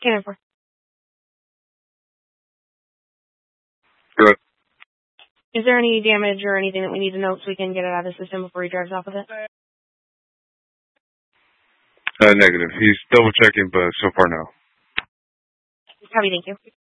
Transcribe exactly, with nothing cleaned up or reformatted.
Cannon four. Good. Is there any damage or anything that we need to note so we can get it out of the system before he drives off with it? Uh, negative. He's double checking, but so far no. Copy, thank you.